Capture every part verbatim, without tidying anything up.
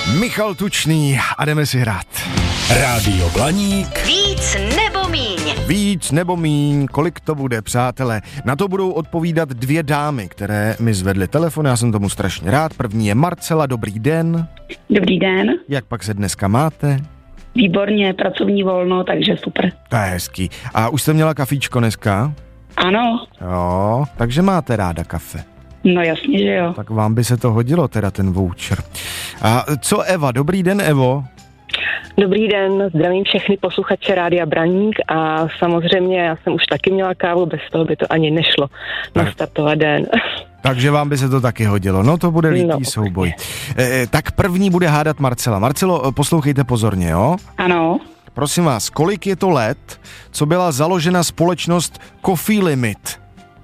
Michal Tučný a jdeme si hrát. Rádio Blaník. Víc nebo míň. Víc nebo míň, kolik to bude, přátelé? Na to budou odpovídat dvě dámy, které mi zvedly telefon, já jsem tomu strašně rád. První je Marcela, dobrý den. Dobrý den. Jak pak se dneska máte? Výborně, pracovní volno, takže super. To je hezký. A už jste měla kafíčko dneska? Ano. Jo, takže máte ráda kafe. No jasně, že jo. Tak vám by se to hodilo, teda ten voucher. A co Eva? Dobrý den, Evo. Dobrý den, zdravím všechny posluchače Rádia Braník a samozřejmě já jsem už taky měla kávu, bez toho by to ani nešlo nastartovat den. Takže vám by se to taky hodilo. No to bude lítý no, souboj. E, tak první bude hádat Marcela. Marcelo, poslouchejte pozorně, jo? Ano. Prosím vás, kolik je to let, co byla založena společnost Coffee Limit?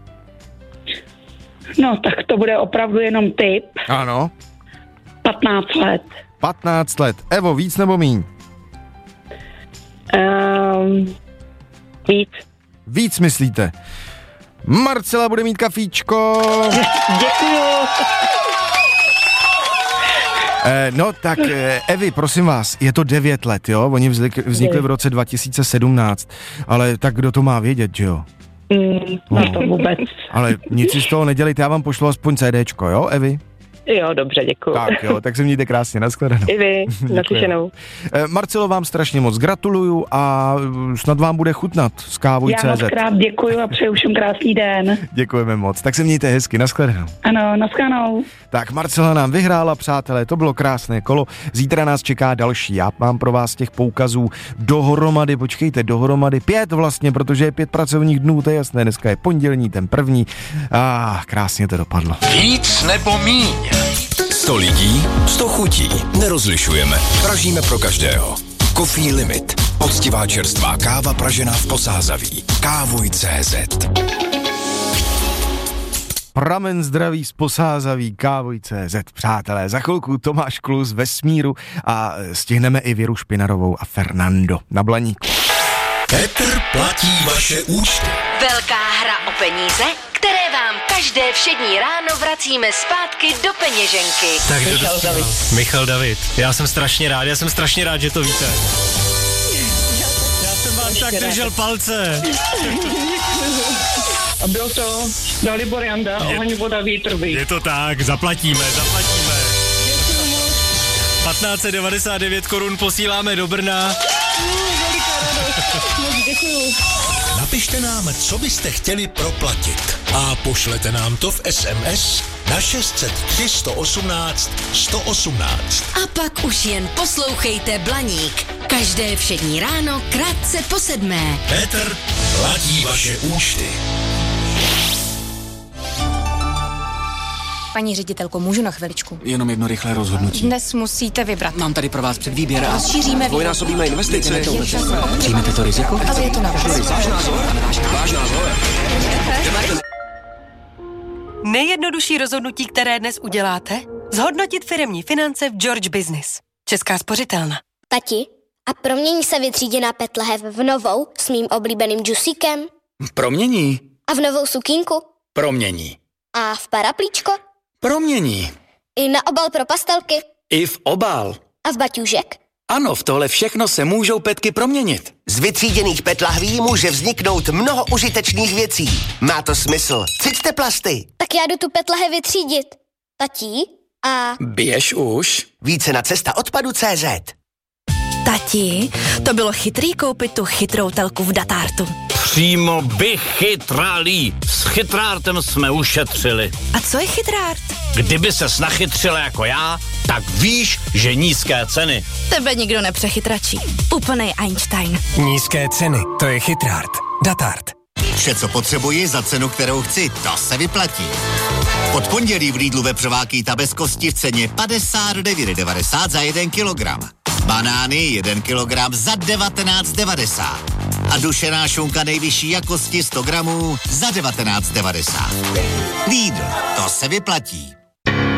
No tak to bude opravdu jenom tip. Ano. patnáct let. patnáct let. Evo, víc nebo míň? Um, víc. Víc myslíte? Marcela bude mít kafíčko. Děkuju. Eh, no tak, eh, Evi, prosím vás, je to devět let, jo? Oni vznikli, vznikli v roce dva tisíce sedmnáct, ale tak kdo to má vědět, že jo? Mm, no to vůbec. Ale nic si z toho nedělejte, já vám pošlu aspoň CDčko, jo, Evi? Jo, dobře, děkuju. Tak jo, tak se mějte krásně, nashledanou. I vy, naslyšenou. Eh, Marcelo, vám strašně moc gratuluju a snad vám bude chutnat s kávou Já tečka cé zet. moc krát děkuju a přeju všem krásný den. Děkujeme moc, tak se mějte hezky, nashledanou. Ano, naschledanou. Tak Marcela nám vyhrála, přátelé, to bylo krásné kolo. Zítra nás čeká další. Já mám pro vás těch poukazů dohromady, počkejte, dohromady pět vlastně, protože je pět pracovních dnů, to je jasné, dneska je pondělní, ten první. A ah, krásně to dopadlo. Víc nebo míň. sto lidí, sto chutí. Nerozlišujeme. Pražíme pro každého. Coffee Limit. Poctivá čerstvá káva pražená v Posázaví. Kávuj tečka cé zet. Pramen zdraví z Posázaví, kávuj tečka cé zet, přátelé. Za chvilku Tomáš Klus ve Smíru a stihneme i Věru Špinarovou a Fernando na Blaníku. Petr platí vaše účty. Velká hra o peníze, které vám každé všední ráno vracíme zpátky do peněženky. Tak Michal David. Michal David. Já jsem strašně rád, já jsem strašně rád, že to víte. Já jsem vám tak držel palce. A byl to Dalibor Janda, oheň, voda, vítr, vy. Je to tak, zaplatíme, zaplatíme. patnáct set devadesát devět korun posíláme do Brna. Napište nám, co byste chtěli proplatit a pošlete nám to v es em es na šest set tři sto osmnáct sto osmnáct. A pak už jen poslouchejte Blaník. Každé všední ráno krátce po sedmé. Petr platí vaše účty. Paní ředitelko, můžu na chviličku? Jenom jedno rychlé rozhodnutí. Dnes musíte vybrat. Mám tady pro vás předvýběr a Rozšíříme dvojnásobíme investice. Přijmete to riziko? Ale je to na vás. Váš názor? Váš názor? Nejjednodušší rozhodnutí, které dnes uděláte? Zhodnotit firemní finance v George Business. Česká spořitelna. Tati, a promění se vytříděná petlahev v novou s mým oblíbeným džusíkem? Promění. A v novou sukínku? Promění. A v paraplíčko? Promění. I na obal pro pastelky? I v obal. A v baťůžek? Ano, v tohle všechno se můžou petky proměnit. Z vytříděných PET lahví může vzniknout mnoho užitečných věcí. Má to smysl. Cíťte plasty. Tak já jdu tu petlahev vytřídit. Tati? A... Běž už. Více na cesta odpadu tečka cé zet. Tati, to bylo chytrý koupit tu chytrou telku v Datartu. Přímo vychytralý. S chytrártem jsme ušetřili. A co je chytrárt? Kdyby ses nachytřila jako já, tak víš, že nízké ceny. Tebe nikdo nepřechytračí. Úplnej Einstein. Nízké ceny, to je chytrárt. Datart. Vše, co potřebuji za cenu, kterou chci, to se vyplatí. Od pondělí v Lidlu vepřová kýta bez kosti v ceně padesát devět devadesát za jeden kilogram. Banány jeden kilogram za devatenáct devadesát. A dušená šunka nejvyšší jakosti sto gramů za devatenáct devadesát. Lidl, to se vyplatí.